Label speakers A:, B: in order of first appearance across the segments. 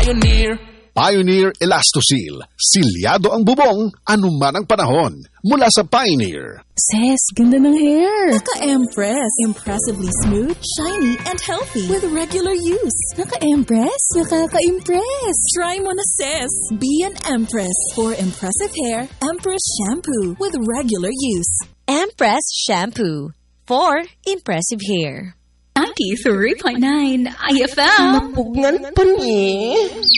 A: Pioneer.
B: Pioneer Elastosil. Silyado ang bubong, anuman ang panahon. Mula sa Pioneer.
C: Sis, ganda ng hair.
D: Naka-Empress. Impressively smooth, shiny, and healthy with regular use.
C: Naka-Empress? Nakaka-impress.
D: Try mo na, sis. Be an Empress. For impressive hair, Empress Shampoo with regular use.
E: Empress Shampoo. For impressive hair.
C: 93.9 IFM.
F: Napugnan pa ni.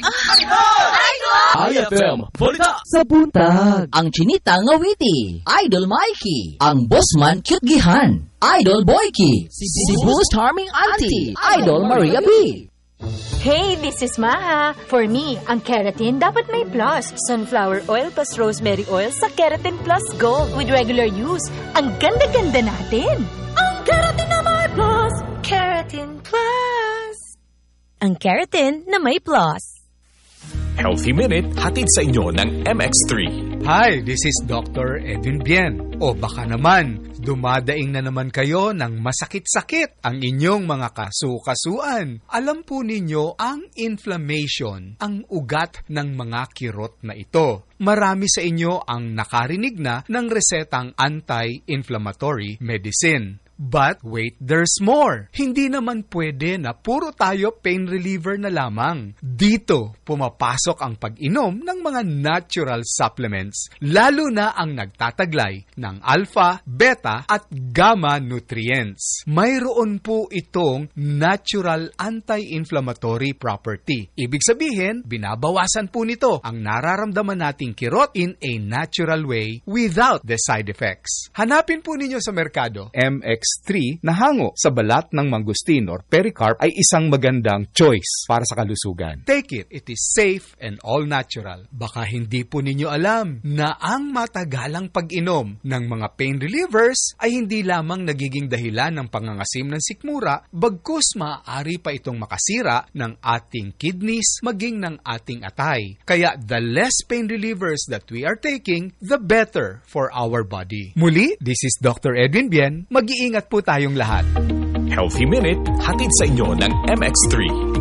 A: IFM, balita
F: Sa buntag.
G: Ang chinita nga witty, Idol Mikey. Ang bossman cute gihan, Idol Boyki. Si Boost Charming Auntie, Idol Maria B.
H: Hey, this is Maha. For me, ang keratin dapat may plus. Sunflower oil plus rosemary oil sa Keratin Plus Gold with regular use. Ang ganda-ganda natin. Ang keratin na may plus. Keratin Plus.
E: Ang keratin na may plus.
I: Healthy Minute, hatid sa inyo ng MX3.
J: Hi, this is Dr. Edwin Bien. O baka naman, dumadaing na naman kayo ng masakit-sakit ang inyong mga kasu-kasuan. Alam po ninyo ang inflammation, ang ugat ng mga kirot na ito. Marami sa inyo ang nakarinig na ng resetang anti-inflammatory medicine. But wait, there's more. Hindi naman pwede na puro tayo pain reliever na lamang. Dito, pumapasok ang pag-inom ng mga natural supplements, lalo na ang nagtataglay ng alpha, beta, at gamma nutrients. Mayroon po itong natural anti-inflammatory property. Ibig sabihin, binabawasan po nito ang nararamdaman nating kirot in a natural way without the side effects. Hanapin po ninyo sa merkado. MX3 na hango sa balat ng mangustin or pericarp ay isang magandang choice para sa kalusugan. Take it. It is safe and all natural. Baka hindi po ninyo alam na ang matagalang pag-inom ng mga pain relievers ay hindi lamang nagiging dahilan ng pangangasim ng sikmura, bagkus maaari pa itong makasira ng ating kidneys maging ng ating atay. Kaya the less pain relievers that we are taking, the better for our body. Muli, this is Dr. Edwin Bien. Mag-iingat po tayong lahat.
I: Healthy Minute, hatid sa inyo ng MX3.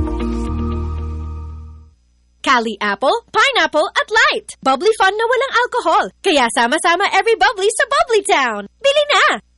E: Cali Apple, Pineapple at Light. Bubbly fun na walang alcohol. Kaya sama-sama every bubbly sa Bubbly Town. Bili na!